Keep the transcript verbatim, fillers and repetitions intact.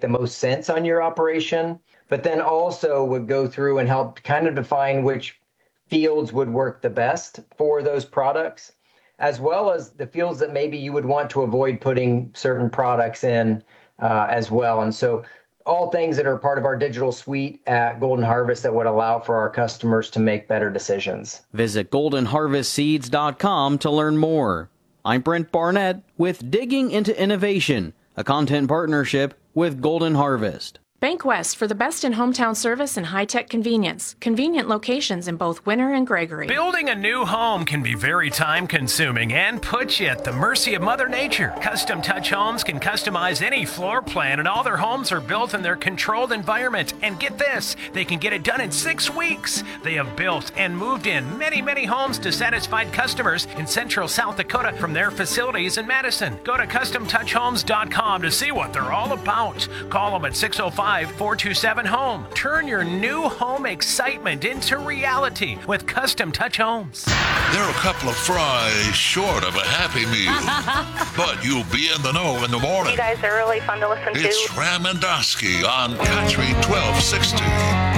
the most sense on your operation, but then also would go through and help kind of define which fields would work the best for those products, as well as the fields that maybe you would want to avoid putting certain products in uh, as well. And so all things that are part of our digital suite at Golden Harvest that would allow for our customers to make better decisions. Visit golden harvest seeds dot com to learn more. I'm Brent Barnett with Digging into Innovation, a content partnership with Golden Harvest. Bank West for the best in hometown service and high-tech convenience. Convenient locations in both Winter and Gregory. Building a new home can be very time-consuming and put you at the mercy of Mother Nature. Custom Touch Homes can customize any floor plan, and all their homes are built in their controlled environment. And get this, they can get it done in six weeks. They have built and moved in many, many homes to satisfied customers in central South Dakota from their facilities in Madison. Go to custom touch homes dot com to see what they're all about. Call them at six oh five, four two seven, home. Turn your new home excitement into reality with Custom Touch Homes. They're a couple of fries short of a Happy Meal, but you'll be in the know in the morning. You guys are really fun to listen to. It's Ramondowski on Country twelve sixty.